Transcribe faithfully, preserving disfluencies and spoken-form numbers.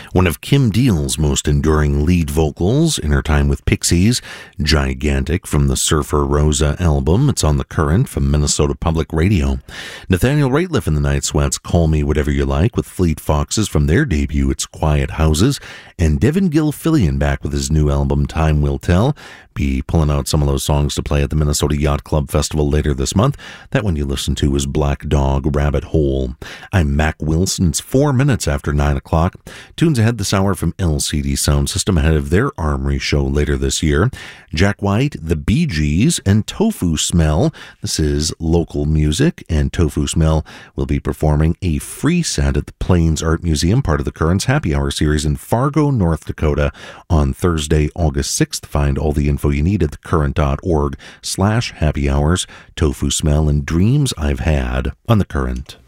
One of Kim Deal's most enduring lead vocals in her time with Pixies, Gigantic from the Surfer Rosa album. It's on The Current from Minnesota Public Radio. Nathaniel Rateliff and the Night Sweats, Call Me Whatever You Like, with Fleet Foxes from their debut, It's Quiet Houses. And Devin Gilfillian back with his new album, Time Will Tell. Be pulling out some of those songs to play at the Minnesota Yacht Club Festival later this month. That one you listen to is Black Dog Rabbit Hole. I'm Mac Wilson. It's four minutes after nine o'clock. Tunes ahead this hour from L C D Sound System ahead of their Armory show later this year. Jack White, the Bee Gees, and Tofu Smell. This is local music, and Tofu Smell will be performing a free set at the Plains Art Museum, part of the Current's Happy Hour series in Fargo, North Dakota, on Thursday, August sixth. Find all the info you need at thecurrent.org slash happy hours. Tofu Smell and Dreams I've Had on The Current.